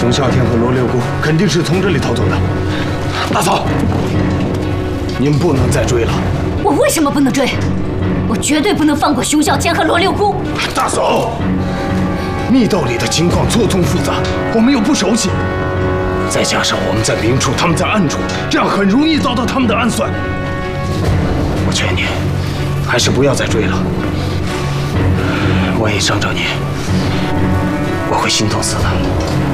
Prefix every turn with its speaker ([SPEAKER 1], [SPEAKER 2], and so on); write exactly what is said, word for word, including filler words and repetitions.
[SPEAKER 1] 熊啸天和罗六姑肯定是从这里逃走的。大嫂，您不能再追了。
[SPEAKER 2] 我为什么不能追？我绝对不能放过熊啸天和罗六姑。
[SPEAKER 1] 大嫂，密道里的情况错综复杂，我们又不熟悉，再加上我们在明处，他们在暗处，这样很容易遭到他们的暗算。我劝你，还是不要再追了。万一伤着你，我会心痛死的。